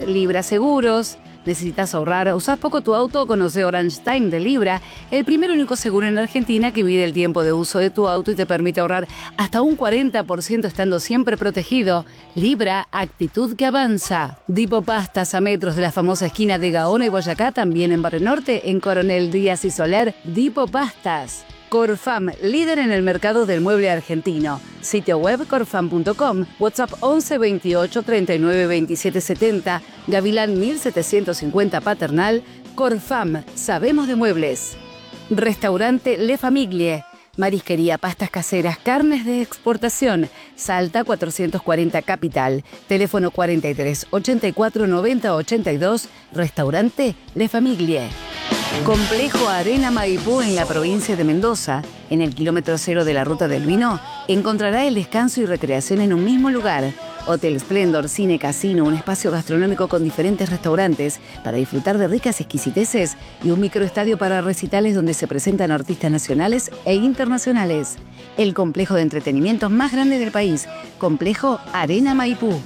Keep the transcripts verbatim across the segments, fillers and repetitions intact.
Libra Seguros. ¿Necesitas ahorrar? ¿Usás poco tu auto? Conoce Orange Time de Libra, el primer y único seguro en Argentina que mide el tiempo de uso de tu auto y te permite ahorrar hasta un cuarenta por ciento estando siempre protegido. Libra, actitud que avanza. Dipo Pastas, a metros de la famosa esquina de Gaona y Boyacá, también en Barrio Norte, en Coronel Díaz y Soler. Dipo Pastas. Corfam, líder en el mercado del mueble argentino. Sitio web corfam punto com, WhatsApp once veintiocho treinta y nueve veintisiete setenta, Gavilán mil setecientos cincuenta Paternal. Corfam, sabemos de muebles. Restaurante Le Famiglie, marisquería, pastas caseras, carnes de exportación. Salta cuatrocientos cuarenta Capital. Teléfono cuarenta y tres ochenta y cuatro noventa ochenta y dos. Restaurante Le Famiglie. Complejo Arena Maipú en la provincia de Mendoza, en el kilómetro cero de la Ruta del Vino, encontrará el descanso y recreación en un mismo lugar. Hotel Splendor, cine, casino, un espacio gastronómico con diferentes restaurantes para disfrutar de ricas exquisiteces y un microestadio para recitales donde se presentan artistas nacionales e internacionales. El complejo de entretenimiento más grande del país, Complejo Arena Maipú.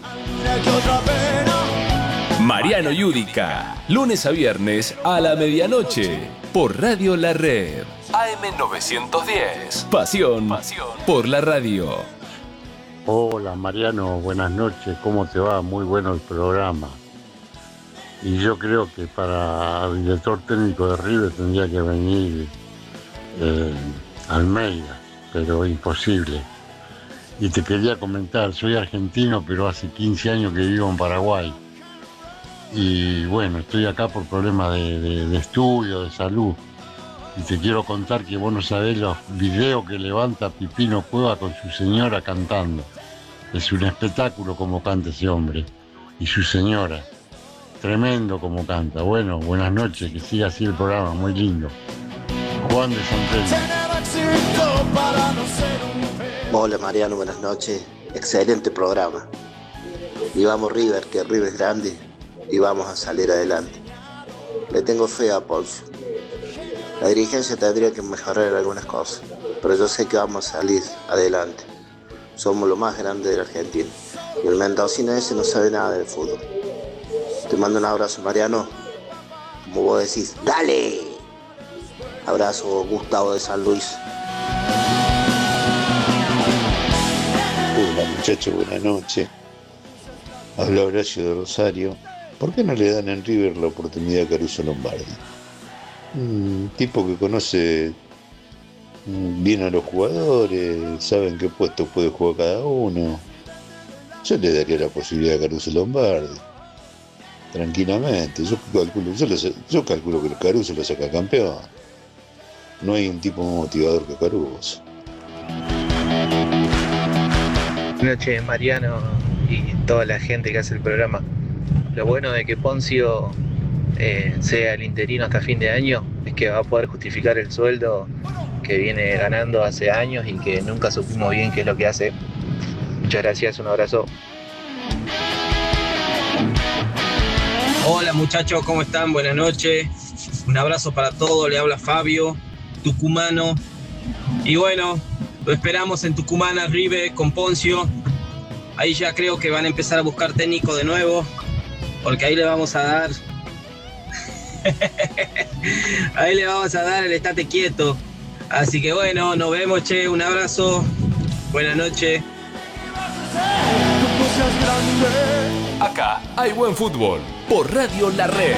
Mariano Yudica, lunes a viernes a la medianoche, por Radio La Red. A M novecientos diez. Pasión, Pasión por la radio. Hola Mariano, buenas noches, ¿cómo te va? Muy bueno el programa. Y yo creo que para el director técnico de River tendría que venir eh, Almeida, pero imposible. Y te quería comentar, soy argentino, pero hace quince años que vivo en Paraguay. Y bueno, estoy acá por problemas de, de, de estudio, de salud. Y te quiero contar que vos no sabés los videos que levanta Pipino Cueva con su señora cantando. Es un espectáculo como canta ese hombre. Y su señora. Tremendo como canta. Bueno, buenas noches, que siga así el programa, muy lindo. Juan de Santelmo. Hola Mariano, buenas noches. Excelente programa. Y vamos River, que River es grande. Y vamos a salir adelante. Le tengo fe a Poncio. La dirigencia tendría que mejorar algunas cosas, pero yo sé que vamos a salir adelante. Somos lo más grande de la Argentina. Y el mendocino ese no sabe nada del fútbol. Te mando un abrazo, Mariano. Como vos decís, ¡dale! Abrazo, Gustavo de San Luis. Hola muchachos, buenas noches. Habla Horacio de Rosario. ¿Por qué no le dan en River la oportunidad a Caruso Lombardi? Un tipo que conoce bien a los jugadores, sabe en qué puesto puede jugar cada uno. Yo le daría la posibilidad a Caruso Lombardi. Tranquilamente. Yo calculo, yo, lo, yo calculo que el Caruso lo saca campeón. No hay un tipo más motivador que Caruso. Buenas noches, Mariano y toda la gente que hace el programa. Lo bueno de que Poncio eh, sea el interino hasta fin de año es que va a poder justificar el sueldo que viene ganando hace años y que nunca supimos bien qué es lo que hace. Muchas gracias, un abrazo. Hola muchachos, ¿cómo están? Buenas noches. Un abrazo para todos, le habla Fabio, tucumano. Y bueno, lo esperamos en Tucumán arriba con Poncio. Ahí ya creo que van a empezar a buscar técnico de nuevo, porque ahí le vamos a dar ahí le vamos a dar el estate quieto. Así que bueno, nos vemos, che, un abrazo, buenas noches. Acá hay buen fútbol por Radio La Red.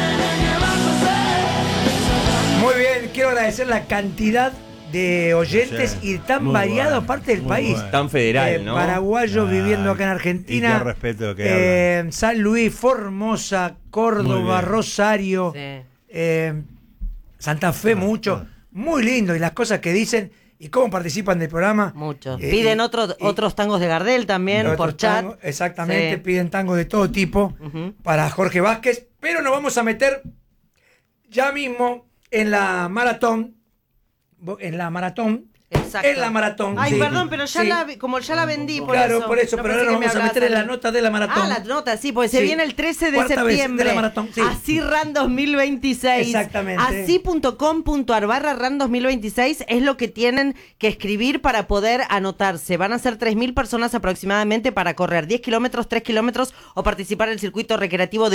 Muy bien, quiero agradecer la cantidad de oyentes sí, y tan variado bueno, aparte del país. Bueno. Tan federal, eh, ¿no? Paraguayos ah, viviendo acá en Argentina. Y qué respeto que eh, San Luis, Formosa, Córdoba, Rosario, sí. eh, Santa Fe, ah, mucho. Ah. Muy lindo. Y las cosas que dicen y cómo participan del programa. Mucho. Eh, piden otro, y, otros tangos de Gardel también por chat. Tangos, exactamente, sí. Piden tangos de todo tipo uh-huh. para Jorge Vázquez. Pero nos vamos a meter ya mismo en la maratón. En la maratón. Exacto. En la maratón. Ay, sí. perdón, pero ya sí. la como ya la vendí por claro, eso. por eso, no pero ahora nos vamos a meter en la nota de la maratón. Ah, la nota, sí, porque sí. se viene el trece de Cuarta septiembre. Vez de la maratón, sí. Así RAN dos mil veintiséis. Exactamente. Así punto com punto ar barra RAN dos mil veintiséis es lo que tienen que escribir para poder anotarse. Van a ser tres mil personas aproximadamente para correr diez kilómetros, tres kilómetros o participar en el circuito recreativo de